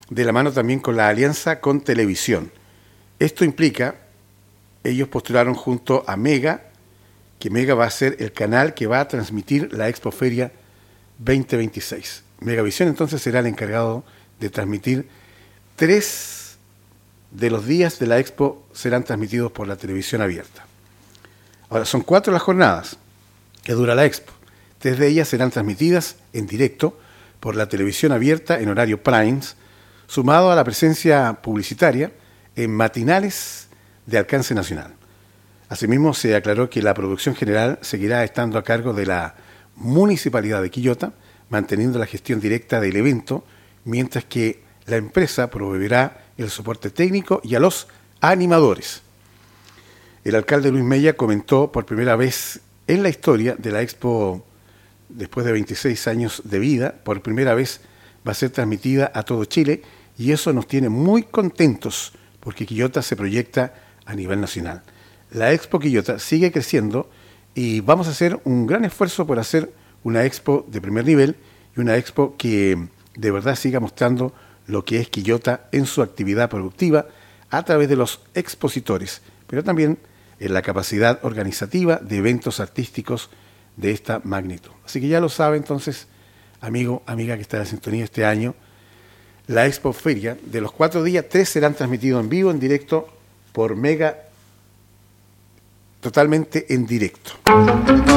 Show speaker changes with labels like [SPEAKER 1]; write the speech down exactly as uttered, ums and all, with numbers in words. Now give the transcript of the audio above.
[SPEAKER 1] de la mano también con la alianza con televisión. Esto implica, ellos postularon junto a Mega, que Mega va a ser el canal que va a transmitir la Expoferia veinte veintiséis. Megavisión entonces será el encargado de transmitir tres de los días de la Expo serán transmitidos por la televisión abierta. Ahora, son cuatro las jornadas que dura la Expo. Tres de ellas serán transmitidas en directo por la televisión abierta en horario primes, sumado a la presencia publicitaria en matinales de alcance nacional. Asimismo, se aclaró que la producción general seguirá estando a cargo de la Municipalidad de Quillota, manteniendo la gestión directa del evento, mientras que la empresa proveerá el soporte técnico y a los animadores. El alcalde Luis Mella comentó por primera vez en la historia de la Expo, después de veintiséis años de vida, por primera vez va a ser transmitida a todo Chile, y eso nos tiene muy contentos, porque Quillota se proyecta a nivel nacional. La Expo Quillota sigue creciendo y vamos a hacer un gran esfuerzo por hacer una Expo de primer nivel y una Expo que de verdad siga mostrando lo que es Quillota en su actividad productiva a través de los expositores, pero también en la capacidad organizativa de eventos artísticos de esta magnitud. Así que ya lo sabe entonces, amigo, amiga que está en la sintonía este año, la Expoferia, de los cuatro días, tres serán transmitidos en vivo, en directo, por Mega, totalmente en directo.